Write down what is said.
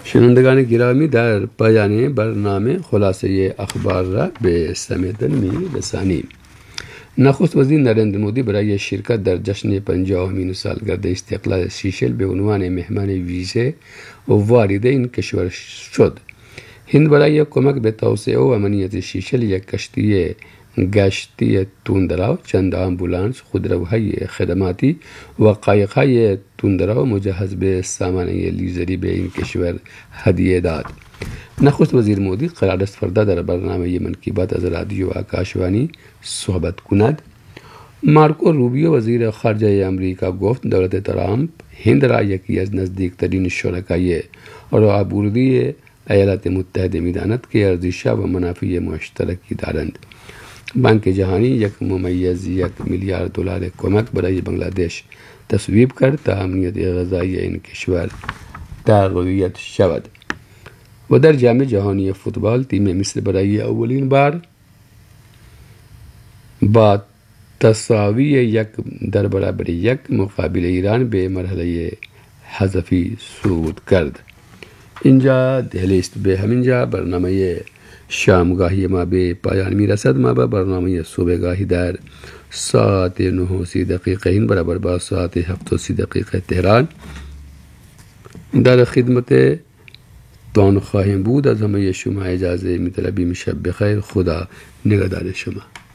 शनंदगान गिरामी در پایان برنامه خلاصه اخبار را به شنیدن می‌رسانیم. نخست وزیر نریندر مودی برای شرکت در جشن 50مین سالگرد استقلال سیشل به عنوان مهمان ویژه وارد این کشور شد. هند برای کمک به توسعه و امنیت سیشل یک کشتی گشتی تندرو، چند آمبولانس، خودروهای خدماتی و قایق‌های تندرو مجهز به سامانه لیزری به این کشور هدیه داد. نخست وزیر مودی قرار است فردا در برنامه من کی بات از رادیو آکاشوانی صحبت کند. مارکو روبیو وزیر خارجه امریکا گفت دولت ترامپ هند را یکی از نزدیکترین شرکای رابطه‌ای ایالات متحده می‌داند که ارزش‌ها و منافع مشترکی دارند. بانک جهانی $1.1 میلیارد کمک برای بنگلادش تصویب کرد تا امنیت غذایی این کشور تقویت شود. و در جام جهانی فوتبال تیم مصر برای اولین بار با تساوی 1-1 مقابل ایران به مرحله حذفی صعود کرد. اینجا دهلی است. به همینجا برنامه شامگاهی ما به پایان میرسد. ما به برنامه صبحگاهی در ساعت 9:30 این برابر با ساعت 7:30 تهران در خدمت تان خواهیم بود. از همه شما اجازه می‌طلبیم. شب بخیر. خدا نگهدار شما.